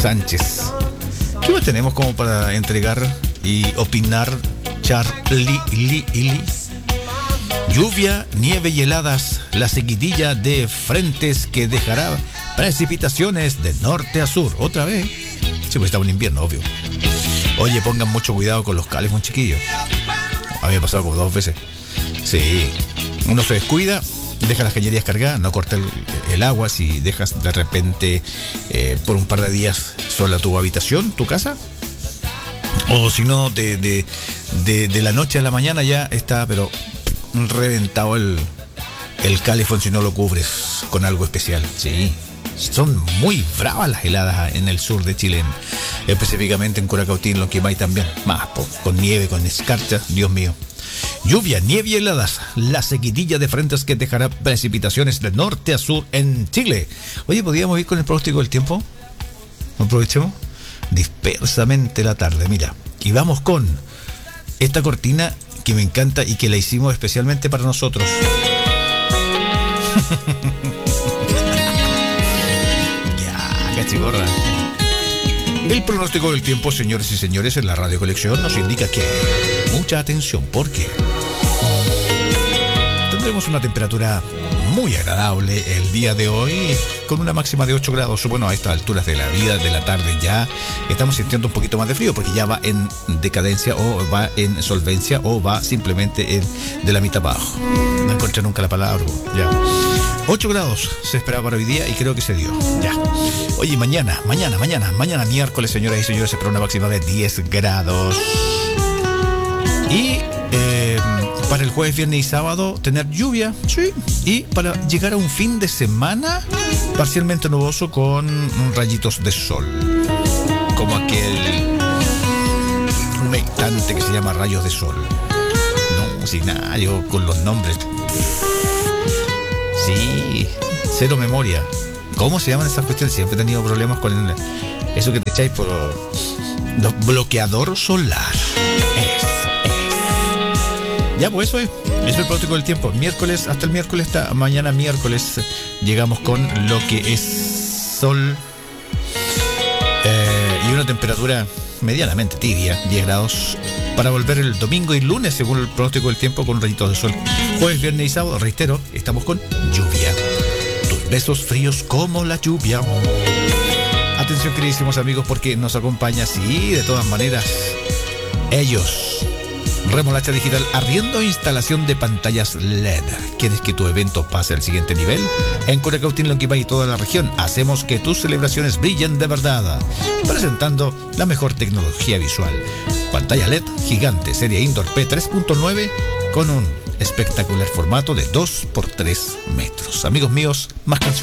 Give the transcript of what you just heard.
Sánchez. ¿Qué más tenemos como para entregar y opinar, Charlie? Lluvia, nieve y heladas, la seguidilla de frentes que dejará precipitaciones de norte a sur. ¿Otra vez? Sí, pues está un invierno, obvio. Oye, pongan mucho cuidado con los calefón, chiquillos. A mí me ha pasado como 2 veces. Sí, uno se descuida, deja las cañerías cargadas, no corta el agua. Si dejas de repente por un par de días sola tu habitación, tu casa, o si no, de la noche a la mañana ya está, pero reventado el calefón si no lo cubres con algo especial. Sí, son muy bravas las heladas en el sur de Chile, específicamente en Curacautín, Lonquimay también. Más, con nieve, con escarcha, Dios mío. Lluvia, nieve y heladas, la seguidilla de frentes que dejará precipitaciones de norte a sur en Chile. Oye, ¿podríamos ir con el pronóstico del tiempo? Aprovechemos dispersamente la tarde, mira. Y vamos con esta cortina que me encanta y que la hicimos especialmente para nosotros. Ya, cachiborra. El pronóstico del tiempo, señores y señores, en la Radio Colección nos indica que mucha atención, porque tendremos una temperatura muy agradable el día de hoy, con una máxima de 8 grados. Bueno, a estas alturas de la vida, de la tarde, ya estamos sintiendo un poquito más de frío, porque ya va en decadencia, o va en solvencia, o va simplemente de la mitad para abajo. No encontré nunca la palabra. Ya. 8 grados se esperaba para hoy día y creo que se dio. Ya. Oye, mañana miércoles, señoras y señores, se espera una máxima de 10 grados. Y para el jueves, viernes y sábado tener lluvia, sí. Y para llegar a un fin de semana parcialmente nuboso con rayitos de sol, como aquel humectante que se llama rayos de sol. No, sin nada, yo con los nombres. Sí, cero memoria. ¿Cómo se llaman esas cuestiones? Siempre he tenido problemas con eso que te echáis por bloqueador solar. Ya, pues eso es el pronóstico del tiempo. Miércoles, hasta el miércoles, mañana miércoles llegamos con lo que es sol y una temperatura medianamente tibia, 10 grados, para volver el domingo y lunes, según el pronóstico del tiempo, con rayitos de sol. Jueves, viernes y sábado, reitero, estamos con lluvia. Tus besos fríos como la lluvia. Atención, queridísimos amigos, porque nos acompaña, sí, de todas maneras, ellos. Remolacha Digital, arriendo e instalación de pantallas LED. ¿Quieres que tu evento pase al siguiente nivel? En Curacautín, Lonquimay y toda la región, hacemos que tus celebraciones brillen de verdad, presentando la mejor tecnología visual. Pantalla LED gigante, serie Indoor P3.9, con un espectacular formato de 2x3 metros. Amigos míos, más canciones.